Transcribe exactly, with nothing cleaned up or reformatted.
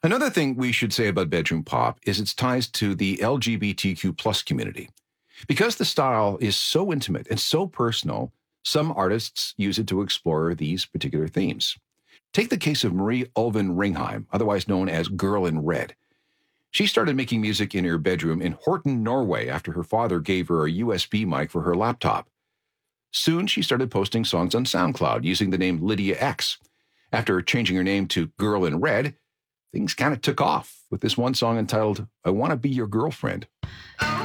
Another thing we should say about bedroom pop is its ties to the L G B T Q plus community. Because the style is so intimate and so personal, some artists use it to explore these particular themes. Take the case of Marie Ulven Ringheim, otherwise known as Girl in Red. She started making music in her bedroom in Horten, Norway, after her father gave her a U S B mic for her laptop. Soon, she started posting songs on SoundCloud using the name Lydia X. After changing her name to Girl in Red, things kind of took off with this one song entitled I Want to Be Your Girlfriend.